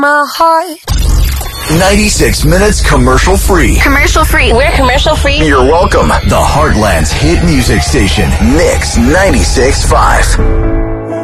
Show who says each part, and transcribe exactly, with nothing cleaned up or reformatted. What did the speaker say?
Speaker 1: my heart.
Speaker 2: ninety-six minutes commercial free.
Speaker 3: Commercial free. We're commercial free.
Speaker 2: You're welcome. The Heartland's hit music station, Mix ninety-six point five.